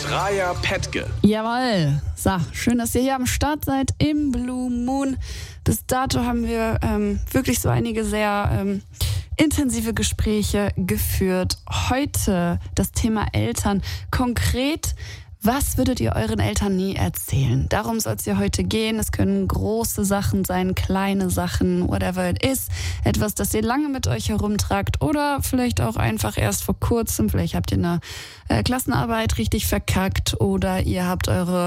Raja Pettke. Jawohl. So, schön, dass ihr hier am Start seid im Blue Moon. Bis dato haben wir wirklich so einige sehr intensive Gespräche geführt. Heute das Thema Eltern. Konkret, was würdet ihr euren Eltern nie erzählen? Darum soll es ja heute gehen. Es können große Sachen sein, kleine Sachen, whatever it is. Etwas, das ihr lange mit euch herumtragt oder vielleicht auch einfach erst vor kurzem. Vielleicht habt ihr eine Klassenarbeit richtig verkackt oder ihr habt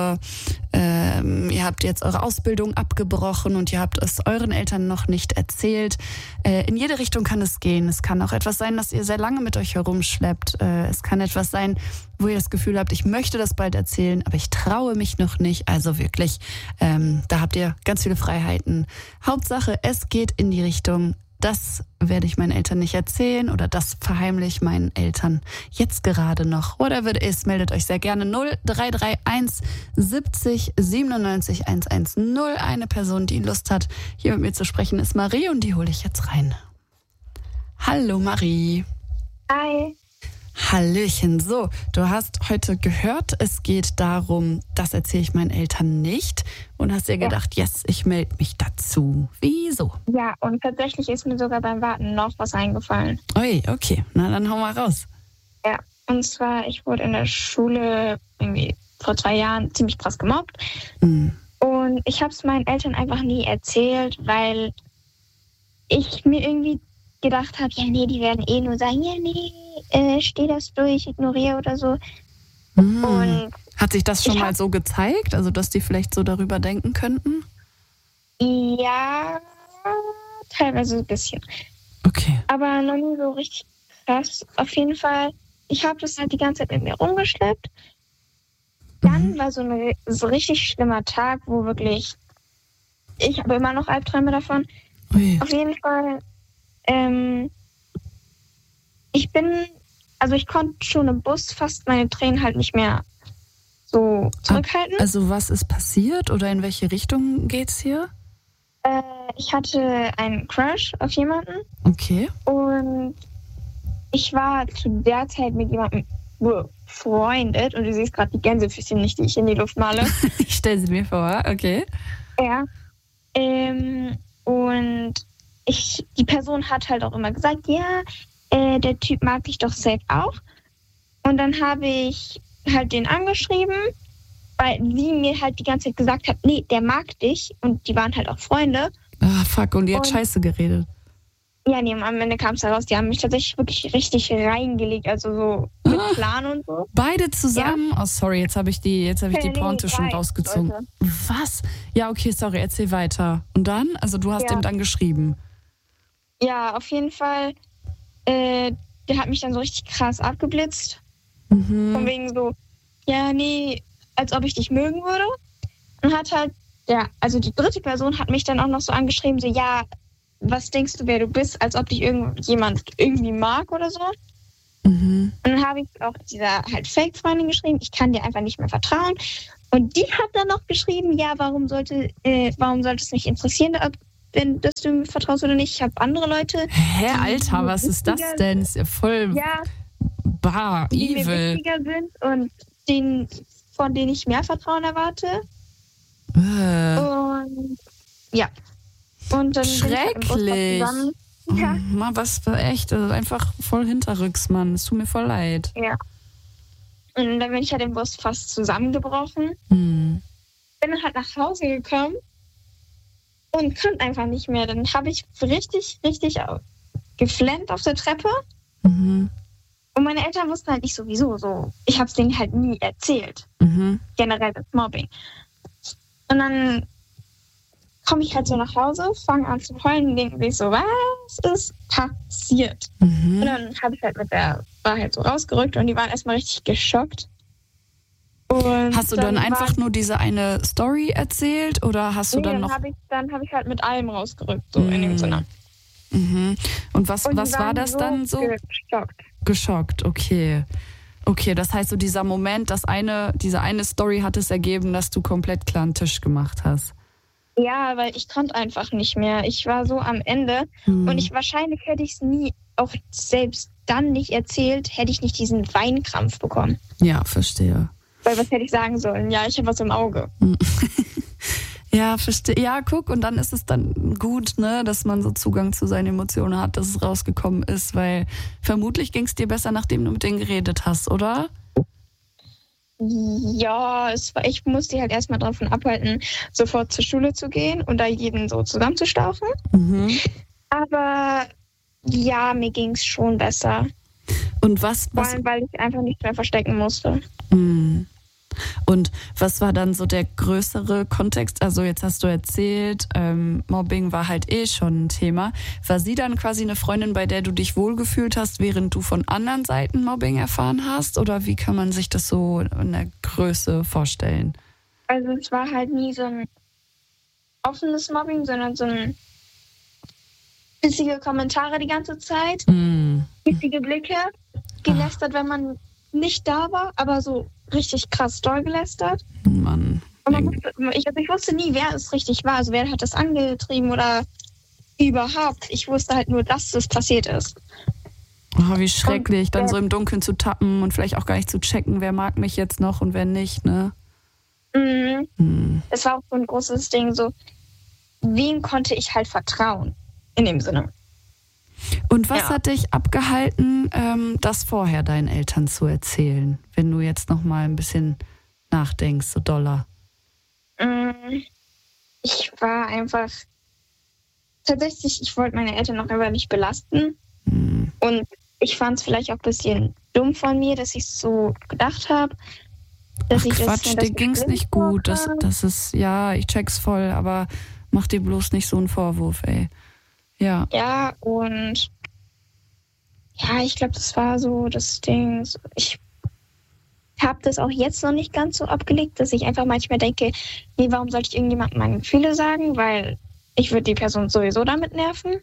jetzt eure Ausbildung abgebrochen und ihr habt es euren Eltern noch nicht erzählt. In jede Richtung kann es gehen. Es kann auch etwas sein, das ihr sehr lange mit euch herumschleppt. Es kann etwas sein, wo ihr das Gefühl habt, ich möchte das bald erzählen, aber ich traue mich noch nicht. Also wirklich, da habt ihr ganz viele Freiheiten. Hauptsache, es geht in die Richtung, das werde ich meinen Eltern nicht erzählen oder das verheimliche ich meinen Eltern jetzt gerade noch. Whatever it is, meldet euch sehr gerne 0331 70 97 110. Eine Person, die Lust hat, hier mit mir zu sprechen, ist Marie und die hole ich jetzt rein. Hallo Marie. Hi. Hallöchen. So, du hast heute gehört, es geht darum, das erzähle ich meinen Eltern nicht und hast dir gedacht, yes, ich melde mich dazu. Wieso? Ja, und tatsächlich ist mir sogar beim Warten noch was eingefallen. Ui, okay. Na, dann hau mal raus. Ja, und zwar, ich wurde in der Schule irgendwie vor 2 Jahren ziemlich krass gemobbt. Und ich habe es meinen Eltern einfach nie erzählt, weil ich mir irgendwie gedacht habe, ja, nee, die werden eh nur sagen, ja, nee, steh das durch, ignoriere oder so. Und hat sich das schon mal so gezeigt, also dass die vielleicht so darüber denken könnten? Ja, teilweise ein bisschen. Okay. Aber noch nie so richtig krass. Auf jeden Fall, ich habe das halt die ganze Zeit mit mir rumgeschleppt. Dann war so ein so richtig schlimmer Tag, wo wirklich, ich habe immer noch Albträume davon. Ui. Auf jeden Fall, ich konnte schon im Bus fast meine Tränen halt nicht mehr so zurückhalten. Also was ist passiert oder in welche Richtung geht's hier? Ich hatte einen Crush auf jemanden. Okay. Und ich war zu der Zeit mit jemandem befreundet. Und du siehst gerade die Gänsefüßchen nicht, die ich in die Luft male. Ich stelle sie mir vor, okay. Ja. Und die Person hat halt auch immer gesagt, ja, der Typ mag dich doch safe auch. Und dann habe ich halt den angeschrieben, weil sie mir halt die ganze Zeit gesagt hat, nee, der mag dich. Und die waren halt auch Freunde. Ah, fuck, und die hat Scheiße geredet. Ja, nee, am Ende kam es heraus, die haben mich tatsächlich wirklich richtig reingelegt, also so mit Plan und so. Beide zusammen? Ja. Oh, sorry, jetzt habe ich die Pointe schon rausgezogen. Leute. Was? Ja, okay, sorry, erzähl weiter. Und dann? Also du hast dem dann geschrieben? Ja, auf jeden Fall. Der hat mich dann so richtig krass abgeblitzt. Von wegen so, ja, nee, als ob ich dich mögen würde. Und hat halt, also die dritte Person hat mich dann auch noch so angeschrieben, so, ja, was denkst du, wer du bist, als ob dich irgendjemand irgendwie mag oder so. Und dann habe ich auch dieser halt Fake-Freundin geschrieben, ich kann dir einfach nicht mehr vertrauen. Und die hat dann noch geschrieben, ja, warum sollte es mich interessieren, dass du mir vertraust oder nicht? Ich habe andere Leute. Hä, Alter, was ist das denn? Ist ja voll die mir evil. wichtiger sind und von denen ich mehr Vertrauen erwarte. Und ja. Und dann schrecklich. Ja. Mann, was für echt, also einfach voll hinterrücks, Mann. Es tut mir voll leid. Ja. Und dann bin ich halt im Bus fast zusammengebrochen. Bin dann halt nach Hause gekommen und konnte einfach nicht mehr. Dann habe ich richtig, richtig geflennt auf der Treppe. Und meine Eltern wussten halt nicht sowieso so. Ich habe es denen halt nie erzählt. Generell das Mobbing. Und dann komme ich halt so nach Hause, fange an zu heulen und denke sich so, was ist passiert? Und dann habe ich halt mit der Wahrheit so rausgerückt und die waren erstmal richtig geschockt. Und hast du dann einfach nur diese eine Story erzählt oder hast du dann noch... Dann habe ich halt mit allem rausgerückt, so in dem Sinne. Und was war das dann so? Geschockt, okay. Okay, das heißt so dieser Moment, diese eine Story hat es ergeben, dass du komplett klaren Tisch gemacht hast. Ja, weil ich konnte einfach nicht mehr. Ich war so am Ende und wahrscheinlich hätte ich es nie, auch selbst dann nicht erzählt, hätte ich nicht diesen Weinkrampf bekommen. Ja, verstehe. Weil Weil was hätte ich sagen sollen? Ja, ich habe was im Auge. Ja, verstehe. Ja, guck, und dann ist es dann gut, ne, dass man so Zugang zu seinen Emotionen hat, dass es rausgekommen ist, weil vermutlich ging es dir besser, nachdem du mit denen geredet hast, oder? Ja, ich musste die halt erstmal davon abhalten, sofort zur Schule zu gehen und da jeden so zusammenzustauchen. Mhm. Aber ja, mir ging es schon besser. Und was? Vor allem, weil ich einfach nicht mehr verstecken musste. Und was war dann so der größere Kontext? Also jetzt hast du erzählt, Mobbing war halt schon ein Thema. War sie dann quasi eine Freundin, bei der du dich wohlgefühlt hast, während du von anderen Seiten Mobbing erfahren hast? Oder wie kann man sich das so in der Größe vorstellen? Also es war halt nie so ein offenes Mobbing, sondern so ein bissige Kommentare die ganze Zeit, bissige Blicke, gelästert, wenn man nicht da war, aber so richtig krass doll gelästert. Mann. Und ich wusste nie, wer es richtig war. Also wer hat das angetrieben oder überhaupt. Ich wusste halt nur, dass es passiert ist. Oh, wie schrecklich, dann so im Dunkeln zu tappen und vielleicht auch gar nicht zu checken, wer mag mich jetzt noch und wer nicht, ne? Es war auch so ein großes Ding, so wem konnte ich halt vertrauen, in dem Sinne. Und was hat dich abgehalten, das vorher deinen Eltern zu erzählen, wenn du jetzt noch mal ein bisschen nachdenkst, so doller? Ich war einfach, tatsächlich, ich wollte meine Eltern noch einfach nicht belasten. Und ich fand es vielleicht auch ein bisschen dumm von mir, dass ich es so gedacht habe. Ach Quatsch, dir ging's nicht gut. Das ist, ja, ich check's voll, aber mach dir bloß nicht so einen Vorwurf, ey. Ja. Ja, und ja, ich glaube, das war so das Ding. Ich habe das auch jetzt noch nicht ganz so abgelegt, dass ich einfach manchmal denke, nee, warum sollte ich irgendjemandem meine Gefühle sagen? Weil ich würde die Person sowieso damit nerven.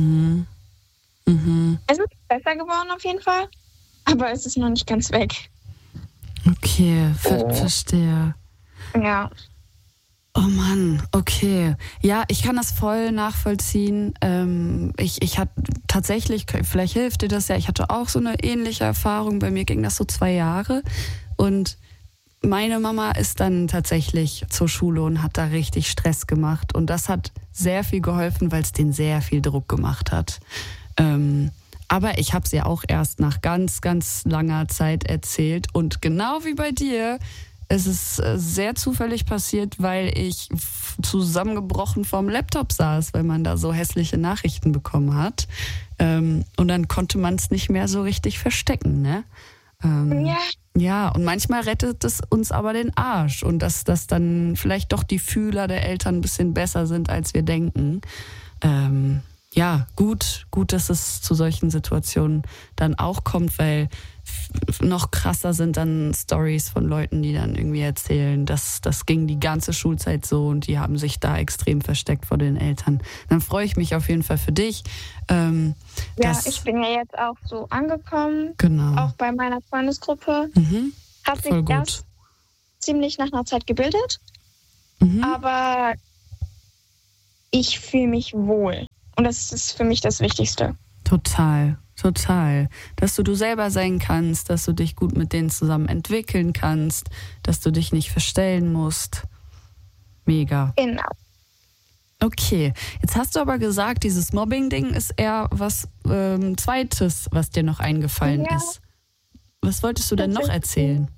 Es ist besser geworden auf jeden Fall, aber es ist noch nicht ganz weg. Okay, verstehe. Ja. Oh Mann, okay. Ja, ich kann das voll nachvollziehen. Ich hatte tatsächlich, vielleicht hilft dir das ja, ich hatte auch so eine ähnliche Erfahrung. Bei mir ging das so 2 Jahre. Und meine Mama ist dann tatsächlich zur Schule und hat da richtig Stress gemacht. Und das hat sehr viel geholfen, weil es denen sehr viel Druck gemacht hat. Aber ich habe es ja auch erst nach ganz, ganz langer Zeit erzählt. Und genau wie bei dir, es ist sehr zufällig passiert, weil ich zusammengebrochen vorm Laptop saß, weil man da so hässliche Nachrichten bekommen hat. Und dann konnte man es nicht mehr so richtig verstecken, ne? Ja, und manchmal rettet es uns aber den Arsch. Und dass dann vielleicht doch die Fühler der Eltern ein bisschen besser sind, als wir denken. Ja, gut, dass es zu solchen Situationen dann auch kommt, weil noch krasser sind dann Stories von Leuten, die dann irgendwie erzählen, das ging die ganze Schulzeit so und die haben sich da extrem versteckt vor den Eltern. Dann freue ich mich auf jeden Fall für dich. Ja, ich bin ja jetzt auch so angekommen, genau. Auch bei meiner Freundesgruppe. Hat sich erst ziemlich nach einer Zeit gebildet, aber ich fühle mich wohl. Und das ist für mich das Wichtigste. Total. Dass du selber sein kannst, dass du dich gut mit denen zusammen entwickeln kannst, dass du dich nicht verstellen musst. Mega. Genau. Okay, jetzt hast du aber gesagt, dieses Mobbing-Ding ist eher was Zweites, was dir noch eingefallen ist. Was wolltest du denn noch erzählen?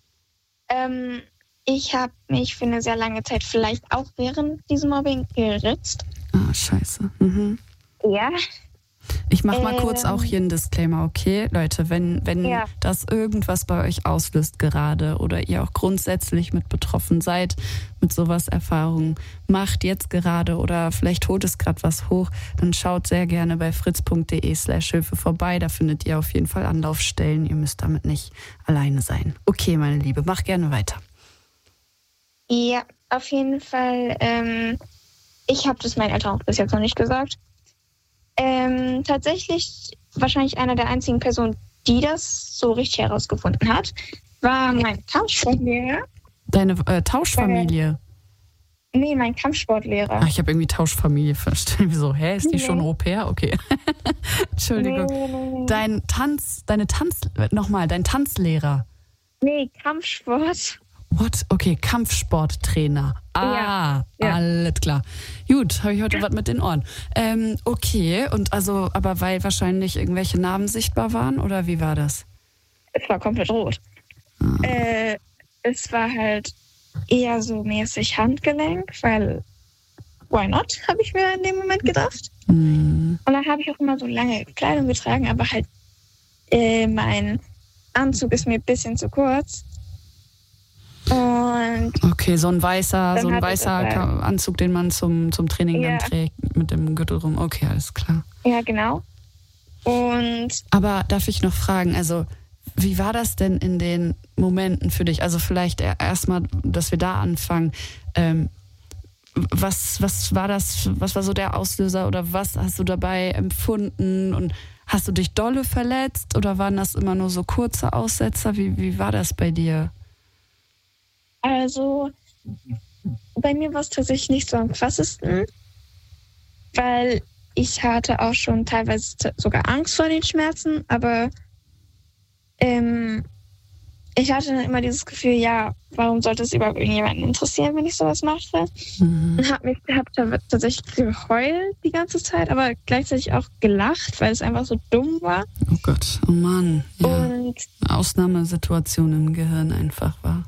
Ich habe mich für eine sehr lange Zeit vielleicht auch während diesem Mobbing geritzt. Ah, scheiße. Ja. Ich mache mal kurz auch hier einen Disclaimer, okay? Leute, wenn das irgendwas bei euch auslöst gerade oder ihr auch grundsätzlich mit betroffen seid, mit sowas Erfahrungen macht jetzt gerade oder vielleicht holt es gerade was hoch, dann schaut sehr gerne bei fritz.de/Hilfe vorbei. Da findet ihr auf jeden Fall Anlaufstellen. Ihr müsst damit nicht alleine sein. Okay, meine Liebe, mach gerne weiter. Ja, auf jeden Fall. Ich habe das meinen Eltern auch bis jetzt noch nicht gesagt. Tatsächlich wahrscheinlich einer der einzigen Personen, die das so richtig herausgefunden hat, war mein Kampfsportlehrer. Deine Tauschfamilie? Nee, mein Kampfsportlehrer. Ach, ich habe irgendwie Tauschfamilie verstanden. Wieso? Ich die schon Au pair? Okay. Entschuldigung. Nee. Dein Tanzlehrer. Nee, Kampfsport. What? Okay, Kampfsporttrainer. Ja. Alles klar. Gut, habe ich heute was mit den Ohren. Okay, und also, aber weil wahrscheinlich irgendwelche Narben sichtbar waren, oder wie war das? Es war komplett rot. Es war halt eher so mäßig Handgelenk, weil why not, habe ich mir in dem Moment gedacht. Und dann habe ich auch immer so lange Kleidung getragen, aber halt mein Anzug ist mir ein bisschen zu kurz. Und okay, so ein weißer Anzug, den man zum Training dann trägt, mit dem Gürtel rum. Okay, alles klar. Ja, genau. Aber darf ich noch fragen, also wie war das denn in den Momenten für dich? Also vielleicht erstmal, dass wir da anfangen. Was war das? Was war so der Auslöser oder was hast du dabei empfunden? Und hast du dich dolle verletzt oder waren das immer nur so kurze Aussetzer? Wie war das bei dir? Also bei mir war es tatsächlich nicht so am krassesten, weil ich hatte auch schon teilweise sogar Angst vor den Schmerzen, aber ich hatte dann immer dieses Gefühl, ja, warum sollte es überhaupt irgendjemanden interessieren, wenn ich sowas mache? Und hab tatsächlich geheult die ganze Zeit, aber gleichzeitig auch gelacht, weil es einfach so dumm war. Oh Gott, oh Mann. Ja. Und Ausnahmesituation im Gehirn einfach war.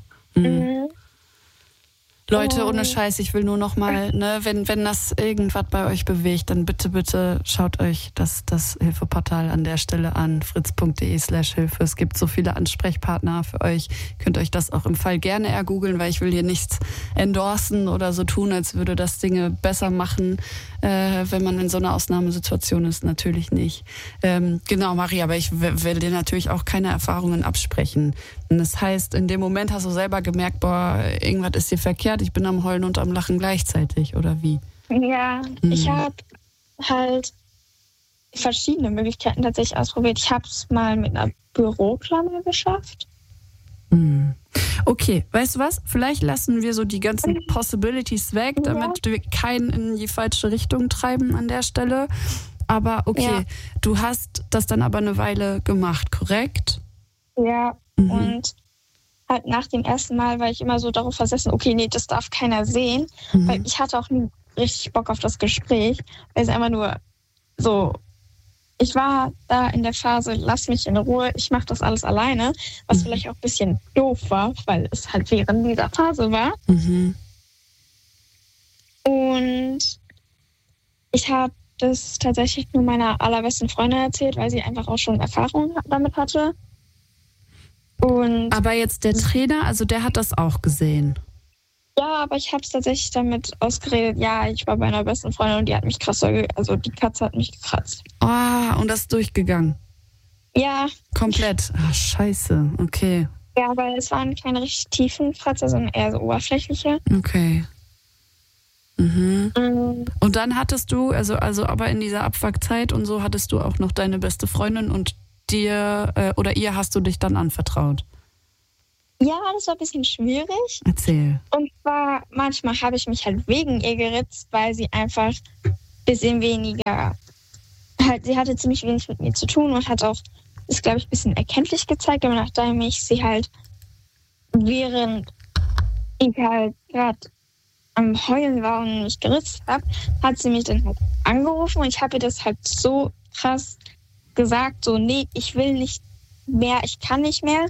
Leute, ohne Scheiß, ich will nur noch mal, ne, wenn das irgendwas bei euch bewegt, dann bitte schaut euch das Hilfeportal an der Stelle an, fritz.de/Hilfe. Es gibt so viele Ansprechpartner für euch. Könnt euch das auch im Fall gerne ergoogeln, weil ich will hier nichts endorsen oder so tun, als würde das Dinge besser machen, wenn man in so einer Ausnahmesituation ist. Natürlich nicht. Genau, Maria, aber ich will dir natürlich auch keine Erfahrungen absprechen. Und das heißt, in dem Moment hast du selber gemerkt, boah, irgendwas ist hier verkehrt, ich bin am Heulen und am Lachen gleichzeitig, oder wie? Ja, ich habe halt verschiedene Möglichkeiten tatsächlich ausprobiert. Ich habe es mal mit einer Büroklammer geschafft. Okay, weißt du was? Vielleicht lassen wir so die ganzen Possibilities weg, damit wir keinen in die falsche Richtung treiben an der Stelle. Aber okay, du hast das dann aber eine Weile gemacht, korrekt? Ja, und halt nach dem ersten Mal war ich immer so darauf versessen, okay, nee, das darf keiner sehen, weil ich hatte auch nie richtig Bock auf das Gespräch, weil es einfach nur so, ich war da in der Phase, lass mich in Ruhe, ich mache das alles alleine, was vielleicht auch ein bisschen doof war, weil es halt während dieser Phase war. Und ich habe das tatsächlich nur meiner allerbesten Freundin erzählt, weil sie einfach auch schon Erfahrung damit hatte. Aber jetzt der Trainer, also der hat das auch gesehen? Ja, aber ich habe es tatsächlich damit ausgeredet, ja, ich war bei einer besten Freundin und die hat mich also die Katze hat mich gekratzt. Und das ist durchgegangen? Ja. Komplett? Ach, scheiße, okay. Ja, aber es waren keine richtig tiefen Kratzer, sondern eher so oberflächliche. Okay. Und dann hattest du, also aber in dieser Abfuckzeit und so, hattest du auch noch deine beste Freundin und ihr hast du dich dann anvertraut? Ja, das war ein bisschen schwierig. Erzähl. Und zwar, manchmal habe ich mich halt wegen ihr geritzt, weil sie einfach ein bisschen weniger, sie hatte ziemlich wenig mit mir zu tun und hat auch, ist glaube ich ein bisschen erkenntlich gezeigt, aber nachdem ich sie halt, während ich halt gerade am Heulen war und mich geritzt habe, hat sie mich dann halt angerufen und ich habe ihr das halt so krass gesagt, so, nee, ich will nicht mehr, ich kann nicht mehr.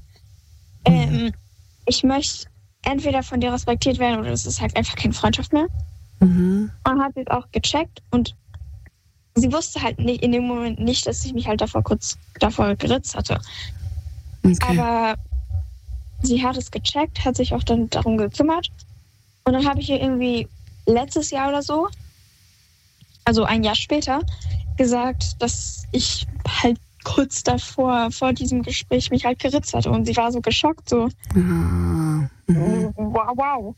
Ich möchte entweder von dir respektiert werden oder es ist halt einfach keine Freundschaft mehr. Und hat sie es auch gecheckt und sie wusste halt nicht in dem Moment nicht, dass ich mich halt kurz davor geritzt hatte. Okay. Aber sie hat es gecheckt, hat sich auch dann darum gekümmert. Und dann habe ich ihr irgendwie letztes Jahr oder so, also ein Jahr später, gesagt, dass ich halt kurz davor, vor diesem Gespräch, mich halt geritzt hatte. Und sie war so geschockt, so, wow.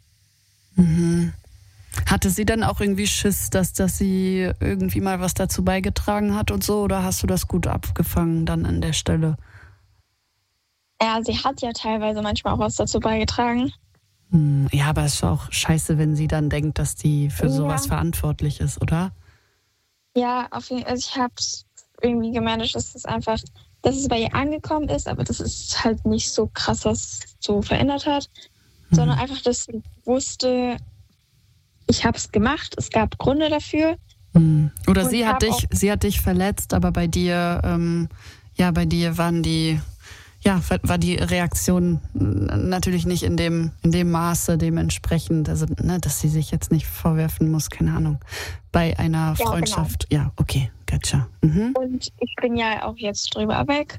Hatte sie dann auch irgendwie Schiss, dass sie irgendwie mal was dazu beigetragen hat und so? Oder hast du das gut abgefangen dann an der Stelle? Ja, sie hat ja teilweise manchmal auch was dazu beigetragen. Ja, aber es ist auch scheiße, wenn sie dann denkt, dass die für sowas verantwortlich ist, oder? Ja, auf jeden Fall. Also ich habe es irgendwie gemanagt, dass es einfach dass es bei ihr angekommen ist, aber das ist halt nicht so krass, was es so verändert hat, sondern einfach, dass sie wusste, ich habe es gemacht, es gab Gründe dafür. Oder sie hat dich verletzt, aber bei dir, bei dir war die Reaktion natürlich nicht in dem Maße dementsprechend, also dass sie sich jetzt nicht vorwerfen muss, keine Ahnung, bei einer Freundschaft. Genau. Ja, okay, gotcha. Und ich bin ja auch jetzt drüber weg.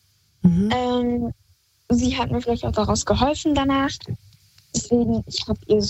Sie hat mir vielleicht auch daraus geholfen danach. Deswegen, ich habe ihr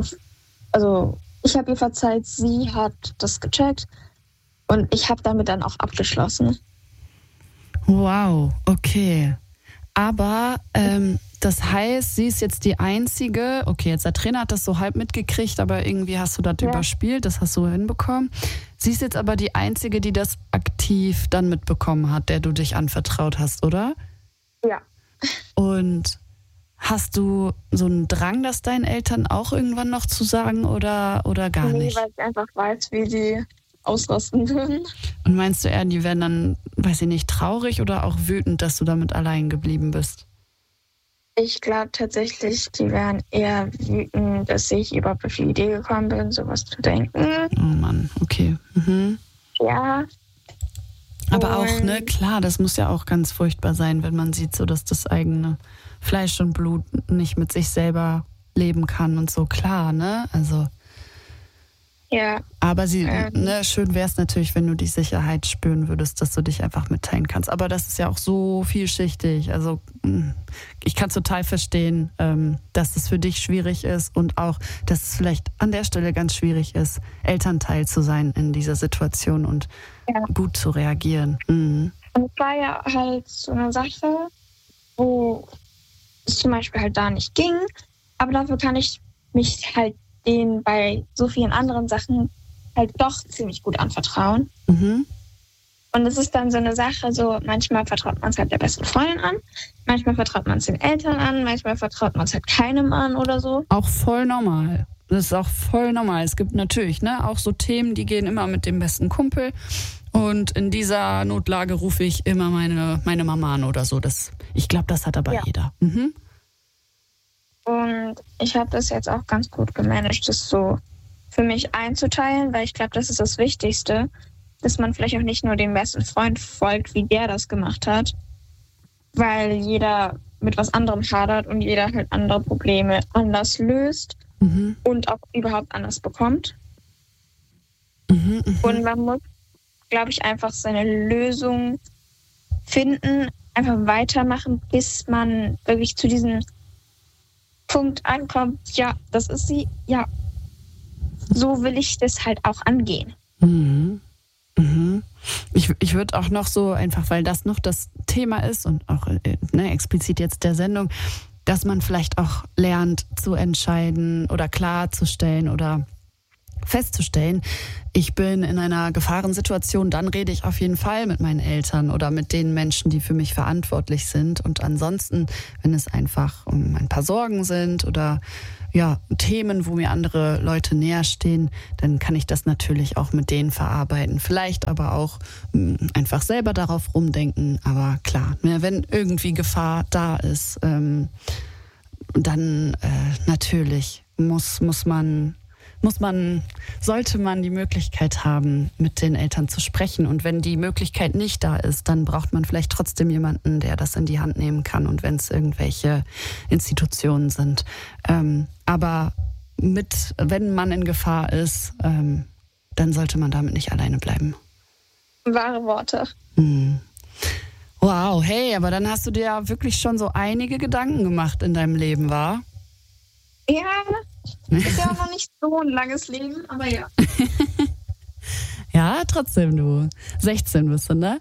verzeiht, sie hat das gecheckt und ich habe damit dann auch abgeschlossen. Wow, okay. Aber das heißt, sie ist jetzt die Einzige, okay, jetzt der Trainer hat das so halb mitgekriegt, aber irgendwie hast du das überspielt, das hast du hinbekommen. Sie ist jetzt aber die Einzige, die das aktiv dann mitbekommen hat, der du dich anvertraut hast, oder? Ja. Und hast du so einen Drang, das deinen Eltern auch irgendwann noch zu sagen oder gar nicht? Nee, weil ich einfach weiß, wie die ausrasten würden. Und meinst du eher, die wären dann, weiß ich nicht, traurig oder auch wütend, dass du damit allein geblieben bist? Ich glaube tatsächlich, die wären eher wütend, dass ich überhaupt auf die Idee gekommen bin, sowas zu denken. Oh Mann, okay. Ja. Aber auch, klar, das muss ja auch ganz furchtbar sein, wenn man sieht, so dass das eigene Fleisch und Blut nicht mit sich selber leben kann und so, klar, ne? Also. Ja. Aber schön wäre es natürlich, wenn du die Sicherheit spüren würdest, dass du dich einfach mitteilen kannst. Aber das ist ja auch so vielschichtig. Also ich kann total verstehen, dass es für dich schwierig ist und auch, dass es vielleicht an der Stelle ganz schwierig ist, Elternteil zu sein in dieser Situation und gut zu reagieren. Und es war ja halt so eine Sache, wo es zum Beispiel halt da nicht ging. Aber dafür kann ich mich halt denen bei so vielen anderen Sachen halt doch ziemlich gut anvertrauen. Und es ist dann so eine Sache, so manchmal vertraut man es halt der besten Freundin an, manchmal vertraut man es den Eltern an, manchmal vertraut man es halt keinem an oder so. Auch voll normal. Das ist auch voll normal. Es gibt natürlich auch so Themen, die gehen immer mit dem besten Kumpel. Und in dieser Notlage rufe ich immer meine Mama an oder so. Ich glaube, das hat aber jeder. Und ich habe das jetzt auch ganz gut gemanagt, das so für mich einzuteilen, weil ich glaube, das ist das Wichtigste, dass man vielleicht auch nicht nur dem besten Freund folgt, wie der das gemacht hat, weil jeder mit was anderem hadert und jeder halt andere Probleme anders löst und auch überhaupt anders bekommt. Und man muss, glaube ich, einfach seine Lösung finden, einfach weitermachen, bis man wirklich zu diesem Punkt ankommt, ja, das ist sie, ja, so will ich das halt auch angehen. Ich würde auch noch so, einfach weil das noch das Thema ist und auch explizit jetzt der Sendung, dass man vielleicht auch lernt zu entscheiden oder klarzustellen oder festzustellen, ich bin in einer Gefahrensituation, dann rede ich auf jeden Fall mit meinen Eltern oder mit den Menschen, die für mich verantwortlich sind. Und ansonsten, wenn es einfach ein paar Sorgen sind oder Themen, wo mir andere Leute näher stehen, dann kann ich das natürlich auch mit denen verarbeiten. Vielleicht aber auch einfach selber darauf rumdenken. Aber klar, wenn irgendwie Gefahr da ist, dann natürlich sollte man die Möglichkeit haben, mit den Eltern zu sprechen. Und wenn die Möglichkeit nicht da ist, dann braucht man vielleicht trotzdem jemanden, der das in die Hand nehmen kann. Und wenn es irgendwelche Institutionen sind. Aber wenn man in Gefahr ist, dann sollte man damit nicht alleine bleiben. Wahre Worte. Wow, hey, aber dann hast du dir ja wirklich schon so einige Gedanken gemacht in deinem Leben, wa? Ja, ist ja auch noch nicht so ein langes Leben, aber ja. Ja, trotzdem, du. 16 bist du, ne?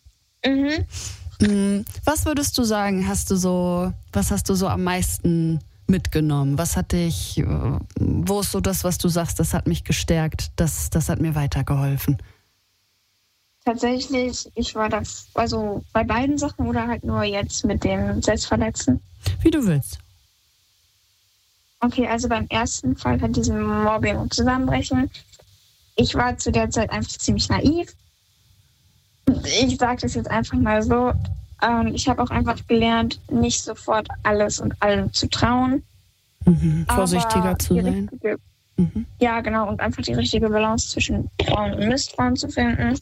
Was würdest du sagen, was hast du so am meisten mitgenommen? Was hat dich, wo ist so das, was du sagst, das hat mich gestärkt, das hat mir weitergeholfen? Tatsächlich, ich war da, also bei beiden Sachen oder halt nur jetzt mit dem Selbstverletzen? Wie du willst. Okay, also beim ersten Fall von diesem Mobbing und Zusammenbrechen. Ich war zu der Zeit einfach ziemlich naiv. Ich sage das jetzt einfach mal so. ich habe auch einfach gelernt, nicht sofort alles und allem zu trauen. Vorsichtiger zu sein. Ja, genau. Und einfach die richtige Balance zwischen Frauen und Mistfrauen zu finden.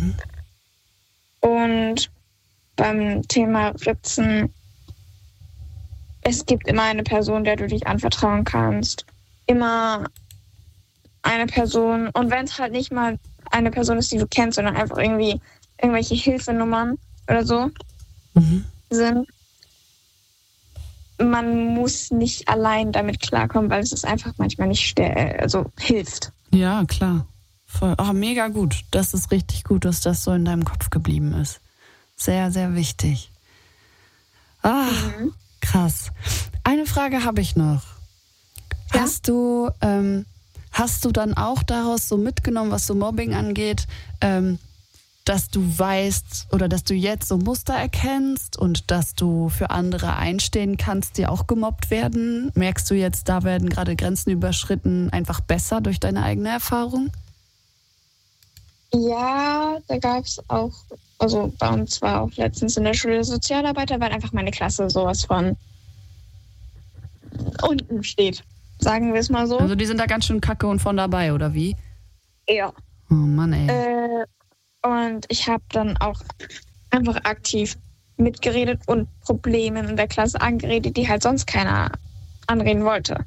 Und beim Thema Ritzen, es gibt immer eine Person, der du dich anvertrauen kannst. Immer eine Person. Und wenn es halt nicht mal eine Person ist, die du kennst, sondern einfach irgendwie irgendwelche Hilfenummern oder so sind, man muss nicht allein damit klarkommen, weil es ist einfach manchmal nicht hilft. Ja, klar. Voll. Oh, mega gut. Das ist richtig gut, dass das so in deinem Kopf geblieben ist. Sehr, sehr wichtig. Krass. Eine Frage habe ich noch. Ja? Hast du dann auch daraus so mitgenommen, was so Mobbing angeht, dass du weißt oder dass du jetzt so Muster erkennst und dass du für andere einstehen kannst, die auch gemobbt werden? Merkst du jetzt, da werden gerade Grenzen überschritten, einfach besser durch deine eigene Erfahrung? Ja, da gab es auch, also bei uns war auch letztens in der Schule Sozialarbeiter, weil einfach meine Klasse sowas von unten steht, sagen wir es mal so. Also die sind da ganz schön kacke und von dabei, oder wie? Ja. Oh Mann, ey. Und ich habe dann auch einfach aktiv mitgeredet und Probleme in der Klasse angeredet, die halt sonst keiner anreden wollte.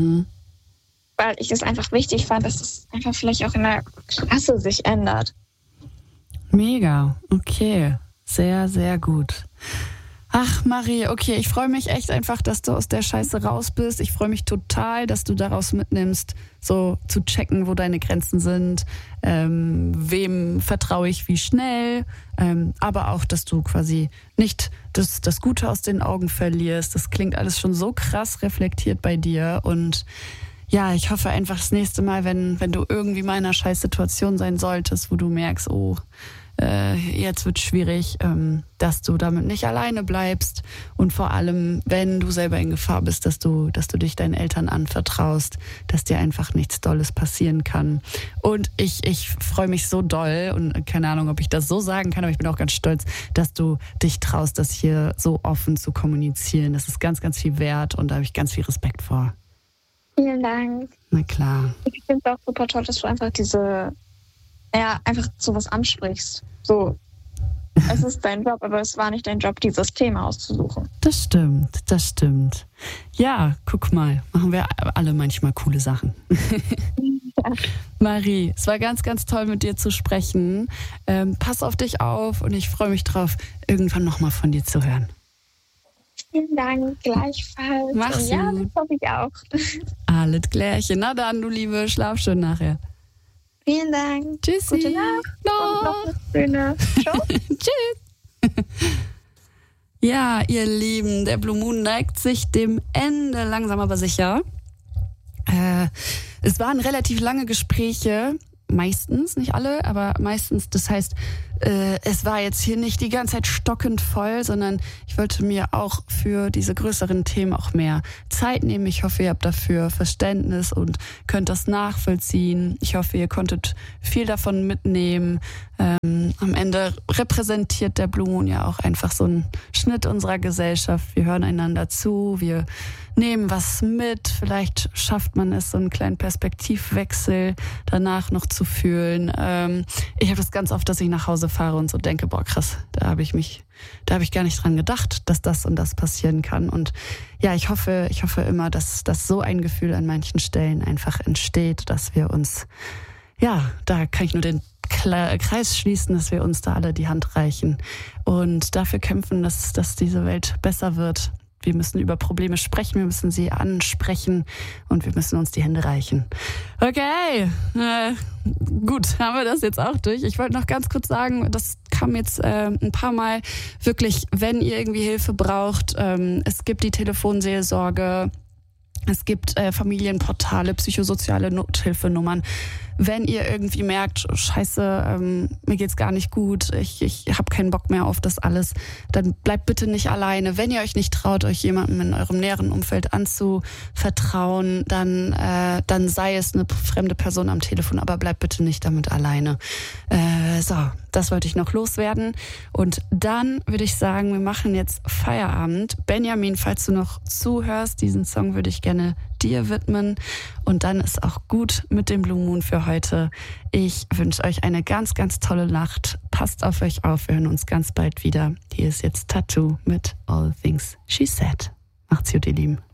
Weil ich es einfach wichtig fand, dass es einfach vielleicht auch in der Klasse sich ändert. Mega, okay. Sehr, sehr gut. Ach, Marie, okay, ich freue mich echt einfach, dass du aus der Scheiße raus bist. Ich freue mich total, dass du daraus mitnimmst, so zu checken, wo deine Grenzen sind, wem vertraue ich wie schnell, aber auch, dass du quasi nicht das Gute aus den Augen verlierst. Das klingt alles schon so krass reflektiert bei dir und ja, ich hoffe einfach das nächste Mal, wenn du irgendwie mal in einer Scheißsituation sein solltest, wo du merkst, oh, jetzt wird es schwierig, dass du damit nicht alleine bleibst und vor allem, wenn du selber in Gefahr bist, dass du dich deinen Eltern anvertraust, dass dir einfach nichts Dolles passieren kann. Und ich freue mich so doll und keine Ahnung, ob ich das so sagen kann, aber ich bin auch ganz stolz, dass du dich traust, das hier so offen zu kommunizieren. Das ist ganz, ganz viel wert und da habe ich ganz viel Respekt vor. Vielen Dank. Na klar. Ich finde es auch super toll, dass du einfach einfach sowas ansprichst. So, es ist dein Job, aber es war nicht dein Job, dieses Thema auszusuchen. Das stimmt. Ja, guck mal, machen wir alle manchmal coole Sachen. Ja. Marie, es war ganz, ganz toll, mit dir zu sprechen. Pass auf dich auf und ich freue mich drauf, irgendwann nochmal von dir zu hören. Vielen Dank, gleichfalls. Mach's gut. Ja, das hoffe ich auch. Alles Klärchen. Na dann, du Liebe, schlaf schön nachher. Vielen Dank. Tschüssi. Gute Nacht. No. Und noch eine schöne Show. Tschüss. Ja, ihr Lieben, der Blue Moon neigt sich dem Ende langsam aber sicher. Es waren relativ lange Gespräche, meistens, nicht alle, aber meistens. Das heißt, es war jetzt hier nicht die ganze Zeit stockend voll, sondern ich wollte mir auch für diese größeren Themen auch mehr Zeit nehmen. Ich hoffe, ihr habt dafür Verständnis und könnt das nachvollziehen. Ich hoffe, ihr konntet viel davon mitnehmen. Am Ende repräsentiert der Blue Moon ja auch einfach so einen Schnitt unserer Gesellschaft. Wir hören einander zu, wir nehmen was mit. Vielleicht schafft man es, so einen kleinen Perspektivwechsel danach noch zu fühlen. Ich habe das ganz oft, dass ich nach Hause fahre und so denke, boah krass, da habe ich gar nicht dran gedacht, dass das und das passieren kann. Und ja, ich hoffe immer, dass so ein Gefühl an manchen Stellen einfach entsteht, dass wir uns, ja, da kann ich nur den Kreis schließen, dass wir uns da alle die Hand reichen und dafür kämpfen, dass diese Welt besser wird. Wir müssen über Probleme sprechen, wir müssen sie ansprechen und wir müssen uns die Hände reichen. Okay, gut, haben wir das jetzt auch durch. Ich wollte noch ganz kurz sagen, das kam jetzt ein paar Mal wirklich, wenn ihr irgendwie Hilfe braucht, es gibt die Telefonseelsorge, es gibt Familienportale, psychosoziale Nothilfenummern. Wenn ihr irgendwie merkt, scheiße, mir geht's gar nicht gut, ich habe keinen Bock mehr auf das alles, dann bleibt bitte nicht alleine. Wenn ihr euch nicht traut, euch jemandem in eurem näheren Umfeld anzuvertrauen, dann sei es eine fremde Person am Telefon, aber bleibt bitte nicht damit alleine. So, das wollte ich noch loswerden. Und dann würde ich sagen, wir machen jetzt Feierabend. Benjamin, falls du noch zuhörst, diesen Song würde ich gerne dir widmen. Und dann ist auch gut mit dem Blue Moon für heute. Ich wünsche euch eine ganz, ganz tolle Nacht. Passt auf euch auf. Wir hören uns ganz bald wieder. Hier ist jetzt Tattoo mit All Things She Said. Macht's gut, ihr Lieben.